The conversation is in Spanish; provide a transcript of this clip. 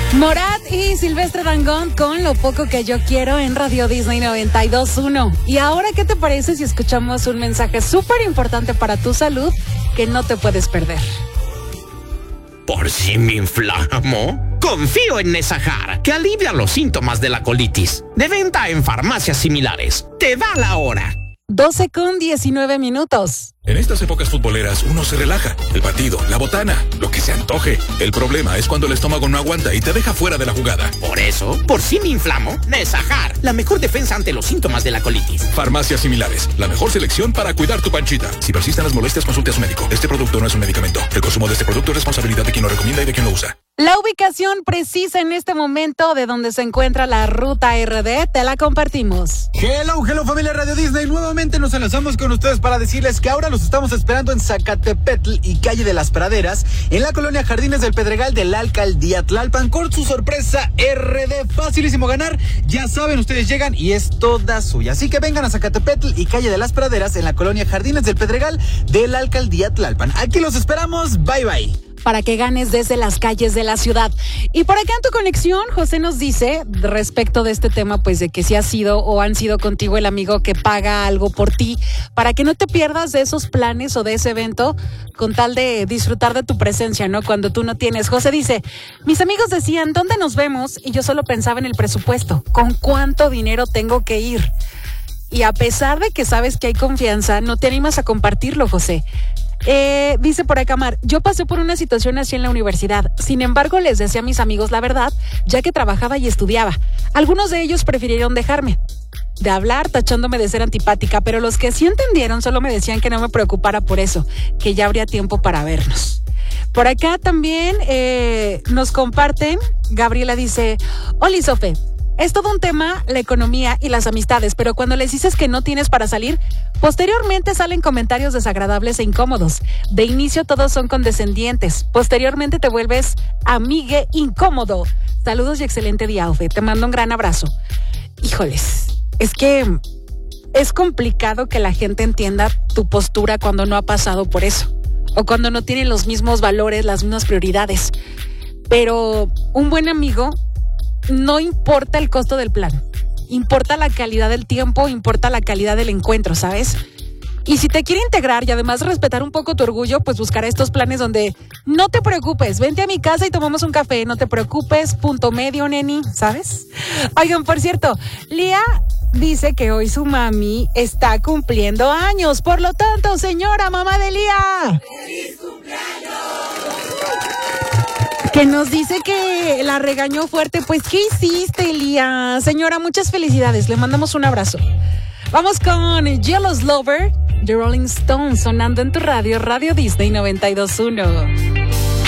Morat y Silvestre Dangond con Lo Poco Que Yo Quiero en Radio Disney 92.1. Y ahora, ¿qué te parece si escuchamos un mensaje súper importante para tu salud que no te puedes perder? ¿Por si me inflamo? Confío en Nesajar, que alivia los síntomas de la colitis. De venta en farmacias similares. Te da la hora. 12:19. En estas épocas futboleras uno se relaja. El partido, la botana, lo que se antoje. El problema es cuando el estómago no aguanta y te deja fuera de la jugada. Por eso, por si me inflamo, Nesajar, la mejor defensa ante los síntomas de la colitis. Farmacias similares, la mejor selección para cuidar tu panchita. Si persisten las molestias, consulte a su médico. Este producto no es un medicamento. El consumo de este producto es responsabilidad de quien lo recomienda y de quien lo usa. La ubicación precisa en este momento de donde se encuentra la ruta RD, te la compartimos. Hello familia Radio Disney, nuevamente nos enlazamos con ustedes para decirles que ahora los estamos esperando en Zacatepetl y Calle de las Praderas, en la colonia Jardines del Pedregal de la Alcaldía Tlalpan, con su sorpresa RD, facilísimo ganar, ya saben, ustedes llegan y es toda suya, así que vengan a Zacatepetl y Calle de las Praderas, en la colonia Jardines del Pedregal de la Alcaldía Tlalpan, aquí los esperamos, bye bye. Para que ganes desde las calles de la ciudad. Y por acá en tu conexión, José nos dice, respecto de este tema, pues de que si has sido o han sido contigo el amigo que paga algo por ti, para que no te pierdas de esos planes o de ese evento, con tal de disfrutar de tu presencia, ¿no? Cuando tú no tienes. José dice, mis amigos decían, ¿dónde nos vemos? Y yo solo pensaba en el presupuesto, ¿con cuánto dinero tengo que ir? Y a pesar de que sabes que hay confianza, no te animas a compartirlo, José. Dice por acá Mar, yo pasé por una situación así en la universidad, sin embargo les decía a mis amigos la verdad, ya que trabajaba y estudiaba. Algunos de ellos prefirieron dejarme de hablar, tachándome de ser antipática, pero los que sí entendieron solo me decían que no me preocupara por eso, que ya habría tiempo para vernos. Por acá también nos comparten, Gabriela dice, hola Sofe, es todo un tema la economía y las amistades, pero cuando les dices que no tienes para salir, posteriormente salen comentarios desagradables e incómodos. De inicio todos son condescendientes, posteriormente te vuelves amigue incómodo. Saludos y excelente día, Ofe. Te mando un gran abrazo. Híjoles, es que es complicado que la gente entienda tu postura cuando no ha pasado por eso, o cuando no tienen los mismos valores, las mismas prioridades. Pero un buen amigo, no importa el costo del plan, importa la calidad del tiempo, importa la calidad del encuentro, ¿sabes? Y si te quiere integrar y además respetar un poco tu orgullo, pues buscará estos planes donde no te preocupes, vente a mi casa y tomamos un café, no te preocupes, punto medio, neni, ¿sabes? Oigan, por cierto, Lía dice que hoy su mami está cumpliendo años, por lo tanto, señora mamá de Lía, ¡feliz cumpleaños! Que nos dice que la regañó fuerte. Pues, ¿qué hiciste, Lía? Señora, muchas felicidades. Le mandamos un abrazo. Vamos con Jealous Lover, The Rolling Stones, sonando en tu radio, Radio Disney 92.1.